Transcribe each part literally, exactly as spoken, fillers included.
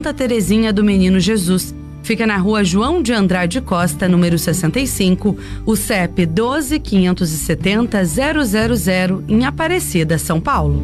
Santa Terezinha do Menino Jesus. Fica na rua João de Andrade Costa, número sessenta e cinco, o C E P doze, quinhentos e setenta, zero zero zero, em Aparecida, São Paulo.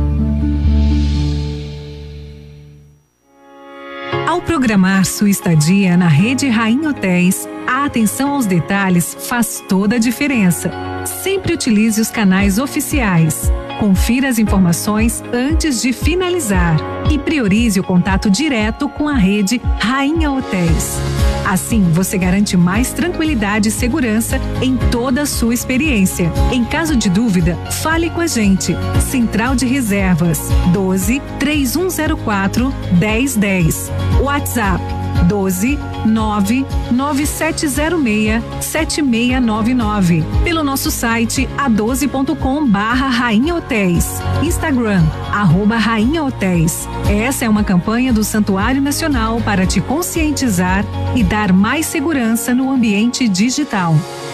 Ao programar sua estadia na Rede Rainha Hotéis, a atenção aos detalhes faz toda a diferença. Sempre utilize os canais oficiais. Confira as informações antes de finalizar e priorize o contato direto com a Rede Rainha Hotéis. Assim, você garante mais tranquilidade e segurança em toda a sua experiência. Em caso de dúvida, fale com a gente. Central de Reservas doze, três um zero quatro, dez dez. WhatsApp doze, nove nove sete zero seis, sete seis nove nove. Pelo nosso site a doze ponto com barra Rainha Hotéis. Instagram, arroba Rainha Hotéis. Essa é uma campanha do Santuário Nacional para te conscientizar e dar mais segurança no ambiente digital.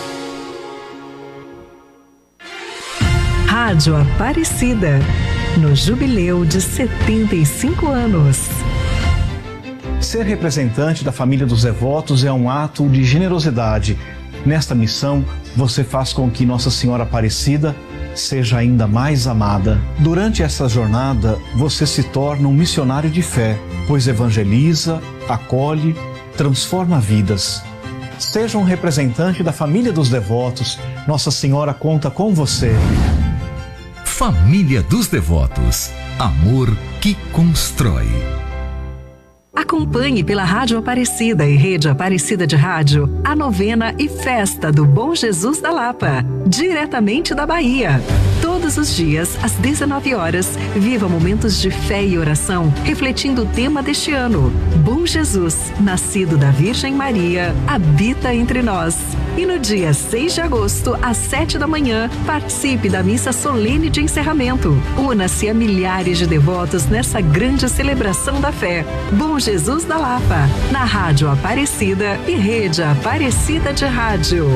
Rádio Aparecida, no jubileu de setenta e cinco anos. Ser representante da família dos devotos é um ato de generosidade. Nesta missão, você faz com que Nossa Senhora Aparecida seja ainda mais amada. Durante essa jornada, você se torna um missionário de fé, pois evangeliza, acolhe, transforma vidas. Seja um representante da família dos devotos. Nossa Senhora conta com você. Família dos Devotos. Amor que constrói. Acompanhe pela Rádio Aparecida e Rede Aparecida de Rádio a novena e festa do Bom Jesus da Lapa, diretamente da Bahia. Todos os dias, às dezenove horas, viva momentos de fé e oração, refletindo o tema deste ano. Bom Jesus, nascido da Virgem Maria, habita entre nós. E no dia seis de agosto, às sete da manhã, participe da missa solene de encerramento. Una-se a milhares de devotos nessa grande celebração da fé. Bom Jesus da Lapa, na Rádio Aparecida e Rede Aparecida de Rádio.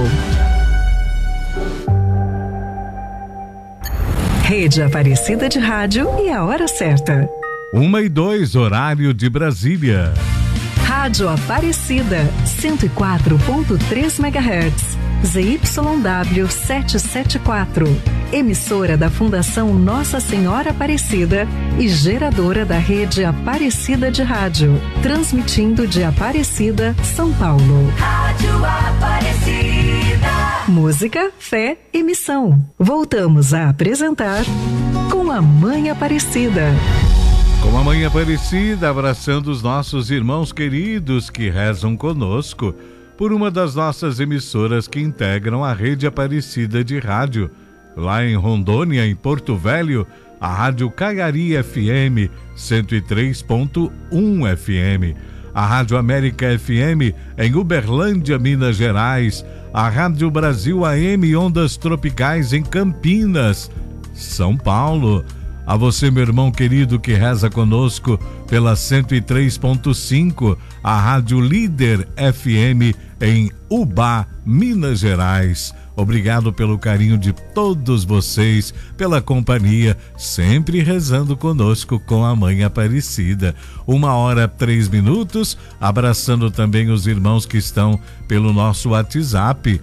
Rede Aparecida de Rádio e a hora certa. Uma e dois, horário de Brasília. Rádio Aparecida, cento e quatro ponto três megahertz, Z Y W setecentos e setenta e quatro. Emissora da Fundação Nossa Senhora Aparecida e geradora da Rede Aparecida de Rádio. Transmitindo de Aparecida, São Paulo. Rádio Aparecida. Música, fé e missão. Voltamos a apresentar Com a Mãe Aparecida. Com a Mãe Aparecida, abraçando os nossos irmãos queridos que rezam conosco por uma das nossas emissoras que integram a Rede Aparecida de Rádio. Lá em Rondônia, em Porto Velho, a Rádio Caiari F M cento e três ponto um F M. A Rádio América F M em Uberlândia, Minas Gerais. A Rádio Brasil A M Ondas Tropicais em Campinas, São Paulo. A você, meu irmão querido que reza conosco pela cento e três ponto cinco, a Rádio Líder F M em Ubá, Minas Gerais. Obrigado pelo carinho de todos vocês, pela companhia, sempre rezando conosco com a Mãe Aparecida. Uma hora, três minutos, abraçando também os irmãos que estão pelo nosso WhatsApp.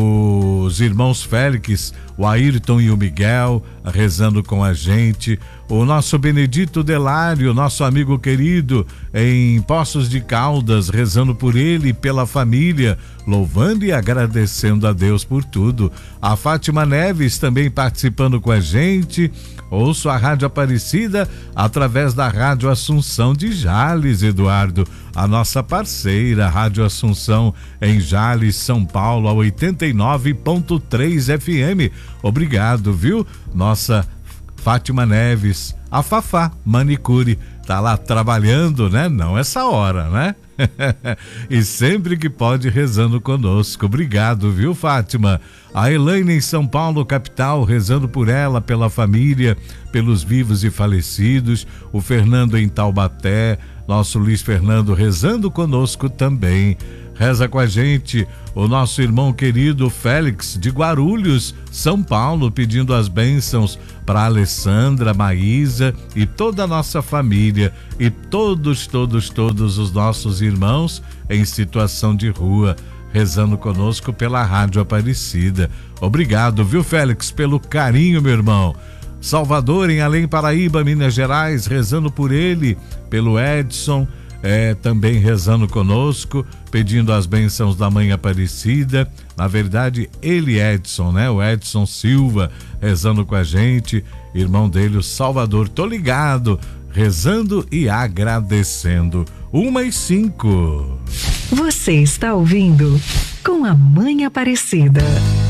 Os irmãos Félix, o Ayrton e o Miguel rezando com a gente, o nosso Benedito Delário, nosso amigo querido em Poços de Caldas, rezando por ele e pela família, louvando e agradecendo a Deus por tudo. A Fátima Neves também participando com a gente. Ouço a Rádio Aparecida através da Rádio Assunção de Jales, Eduardo, a nossa parceira, Rádio Assunção em Jales, São Paulo, a oitenta e nove ponto três F M. Obrigado, viu? Nossa Fátima Neves, a Fafá Manicure, tá lá trabalhando, né? Não essa hora, né? E sempre que pode rezando conosco. Obrigado, viu, Fátima? A Elaine em São Paulo, capital, rezando por ela, pela família, pelos vivos e falecidos. O Fernando em Taubaté, Nosso Luiz Fernando rezando conosco também. Reza com a gente o nosso irmão querido Félix de Guarulhos, São Paulo, pedindo as bênçãos para Alessandra, Maísa e toda a nossa família e todos, todos, todos os nossos irmãos em situação de rua, rezando conosco pela Rádio Aparecida. Obrigado, viu, Félix, pelo carinho, meu irmão. Salvador, em Além Paraíba, Minas Gerais, rezando por ele, pelo Edson, É, também rezando conosco, pedindo as bênçãos da Mãe Aparecida. Na verdade, ele Edson, né? O Edson Silva rezando com a gente, irmão dele, o Salvador. Tô ligado, rezando e agradecendo. Uma e cinco. Você está ouvindo Com a Mãe Aparecida.